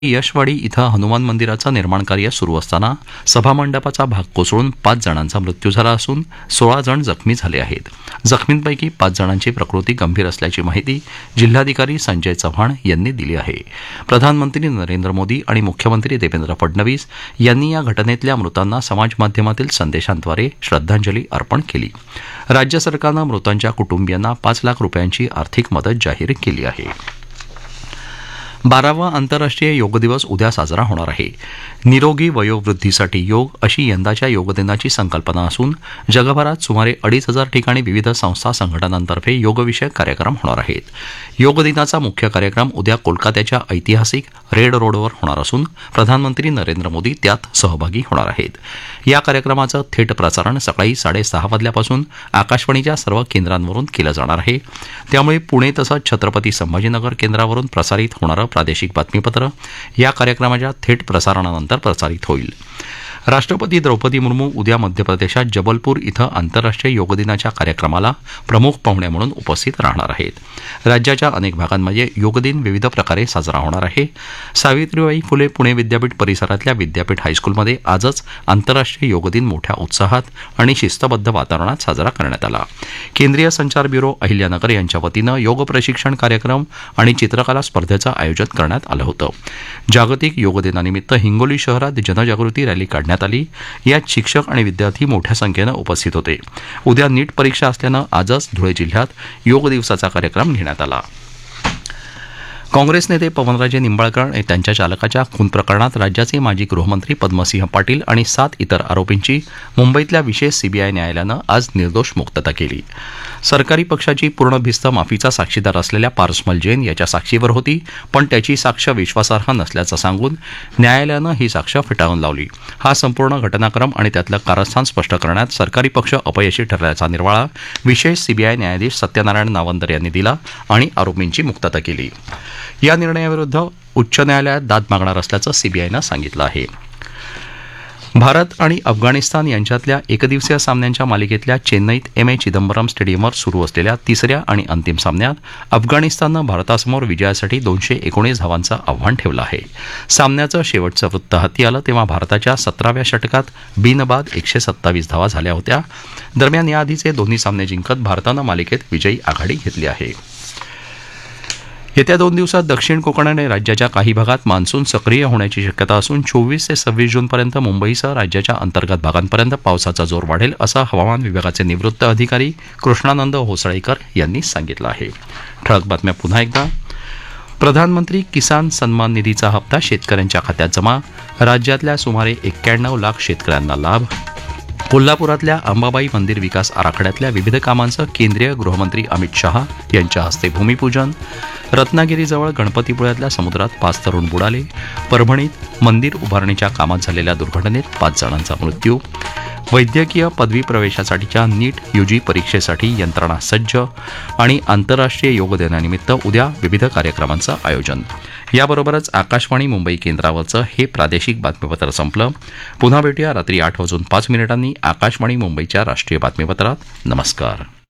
यशवाडी इथं हनुमान मंदिराचं निर्माण कार्य सुरू असताना सभामंडपाचा भाग कोसळून 5 जणांचा मृत्यू झाला असून 16 जण जखमी झाले आहेत. जखमींपैकी 5 जणांची प्रकृती गंभीर असल्याची माहिती जिल्हाधिकारी संजय चव्हाण यांनी दिली आहे. प्रधानमंत्री नरेंद्र मोदी आणि मुख्यमंत्री देवेंद्र फडणवीस यांनी या घटनेतल्या मृतांना समाजमाध्यमातील संदेशांद्वारे श्रद्धांजली अर्पण केली. राज्य सरकारनं मृतांच्या कुटुंबियांना 5 लाख रुपयांची आर्थिक मदत जाहीर केली आहे. 12वा आंतरराष्ट्रीय योग दिवस उद्या साजरा होणार आहे. निरोगी वयोवृद्धीसाठी योग अशी यंदाच्या योग दिनाची संकल्पना असून जगभरात सुमारे 2,500 ठिकाणी विविध संस्था संघटनांतर्फे योगविषयक कार्यक्रम होणार आहेत. योग दिनाचा मुख्य कार्यक्रम उद्या कोलकात्याच्या ऐतिहासिक रेड रोडवर होणार असून प्रधानमंत्री नरेंद्र मोदी त्यात सहभागी होणार आहेत. या कार्यक्रमाचं थेट प्रसारण सकाळी 6:30 वाजल्यापासून आकाशवाणीच्या सर्व केंद्रांवरून केलं जाणार आहे. त्यामुळे पुणे तसंच छत्रपती संभाजीनगर केंद्रावरून प्रसारित होणारं प्रादेशिक बातमीपत्र या कार्यक्रमाच्या थेट प्रसारणानंतर प्रसारित होईल. राष्ट्रपती द्रौपदी मुर्मू उद्या मध्य प्रदेशात जबलपूर इथं आंतरराष्ट्रीय योग दिनाच्या कार्यक्रमाला प्रमुख पाहुण्या म्हणून उपस्थित राहणार आहेत. राज्याच्या अनेक भागांमध्ये योग दिन विविध प्रकारे साजरा होणार आहे. सावित्रीबाई फुले पुणे विद्यापीठ परिसरातल्या विद्यापीठ हायस्कूलमध्ये आजच आंतरराष्ट्रीय योग दिन मोठ्या उत्साहात आणि शिस्तबद्ध वातावरणात साजरा करण्यात आला. केंद्रीय संचार ब्युरो अहिल्यानगर यांच्या वतीनं योग प्रशिक्षण कार्यक्रम आणि चित्रकला स्पर्धेचं आयोजन करण्यात आलं होतं. जागतिक योग दिनानिमित्त हिंगोली शहरात जनजागृती रॅली काढण्यात आली. यात शिक्षक आणि विद्यार्थी मोठ्या संख्येनं उपस्थित होते. उद्या नीट परीक्षा असल्यानं आजच धुळे जिल्ह्यात योग दिवसाचा कार्यक्रम घेण्यात आला. काँग्रेस नेते पवनराजे निंबाळकर आणि त्यांच्या चालकाच्या खून प्रकरणात राज्याचे माजी गृहमंत्री पद्मसिंह पाटील आणि 7 इतर आरोपींची मुंबईतल्या विशेष सीबीआय न्यायालयानं आज निर्दोष मुक्तता केली. सरकारी पक्षाची पूर्ण भिस्त माफीचा साक्षीदार असलेल्या पारसमल जैन याच्या साक्षीवर होती, पण त्याची साक्ष विश्वासार्ह नसल्याचं सांगून न्यायालयानं ही साक्ष फेटाळून लावली. हा संपूर्ण घटनाक्रम आणि त्यातलं कारस्थान स्पष्ट करण्यात सरकारी पक्ष अपयशी ठरल्याचा निर्वाळा विशेष सीबीआय न्यायाधीश सत्यनारायण नावंदर यांनी दिला आणि आरोपींची मुक्तता केली. या निर्णयाविरुद्ध उच्च न्यायालयात दाद मागणार असल्याचं सीबीआयनं सांगितलं आहे. भारत आणि अफगाणिस्तान यांच्यातल्या एकदिवसीय सामन्यांच्या मालिकेतल्या चेन्नईत एम.ए. चिदंबरम स्टेडियमवर सुरू असलेल्या तिसऱ्या आणि अंतिम सामन्यात अफगाणिस्ताननं भारतासमोर विजयासाठी 219 धावांचं आव्हान ठेवलं आहे. सामन्याचं शेवटचं वृत्त हाती आलं तेव्हा भारताच्या 17व्या षटकात बिनबाद 127 धावा झाल्या होत्या. दरम्यान याआधीचे दोन्ही सामने जिंकत भारतानं मालिकेत विजयी आघाडी घेतली आहे. येत्या 2 दिवसात दक्षिण कोकण आणि राज्याच्या काही भागात मान्सून सक्रिय होण्याची शक्यता असून 24 ते 26 जूनपर्यंत मुंबईसह राज्याच्या अंतर्गत भागांपर्यंत पावसाचा जोर वाढेल असं हवामान विभागाचे निवृत्त अधिकारी कृष्णानंद होसळीकर यांनी सांगितलं आहे. ठळक बातम्या पुन्हा एकदा. प्रधानमंत्री किसान सन्मान निधीचा हप्ता शेतकऱ्यांच्या खात्यात जमा. राज्यातल्या सुमारे 91 लाख शेतकऱ्यांना लाभ. कोल्हापुरातल्या अंबाबाई मंदिर विकास आराखड्यातल्या विविध कामांचं केंद्रीय गृहमंत्री अमित शहा यांच्या हस्ते भूमिपूजन. रत्नागिरीजवळ गणपतीपुळ्यातल्या समुद्रात 5 तरुण बुडाले. परभणीत मंदिर उभारणीच्या कामात झालेल्या दुर्घटनेत 5 जणांचा मृत्यू. वैद्यकीय पदवी प्रवेशासाठीच्या नीट यूजी परीक्षेसाठी यंत्रणा सज्ज. आणि आंतरराष्ट्रीय योग दिनानिमित्त उद्या विविध कार्यक्रमांचं आयोजन. याबरोबरच आकाशवाणी मुंबई केंद्रावरचं हे प्रादेशिक बातमीपत्र संपलं. पुन्हा भेटूया रात्री 8:05 आकाशवाणी मुंबईच्या राष्ट्रीय बातमीपत्रात. नमस्कार.